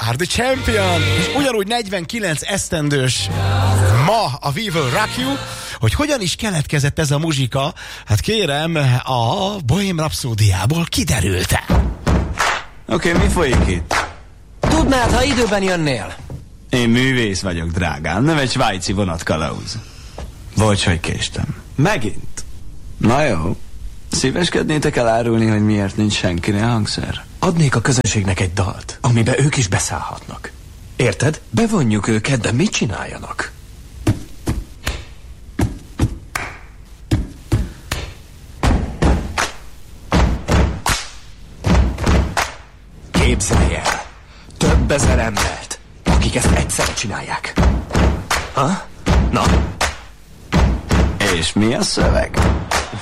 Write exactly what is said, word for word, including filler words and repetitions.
are the champion! És ugyanúgy negyvenkilenc esztendős ma a We Will Rock You. Hogy hogyan is keletkezett ez a muzsika, hát kérem, a Bohém Rhapsódiából kiderült. Oké, okay, mi folyik itt? Tudnád, ha időben jönnél? Én művész vagyok, drágám, nem egy svájci vonatkalauz. Bocs, hogy késtem. Megint? Na jó. Szíveskednétek elárulni, hogy miért nincs senkinél hangszer? Adnék a közönségnek egy dalt, amiben ők is beszállhatnak. Érted? Bevonjuk őket, de mit csináljanak? Képzelj el, több ezer embert, akik ezt egyszer csinálják. Ha? Na? És mi a szöveg?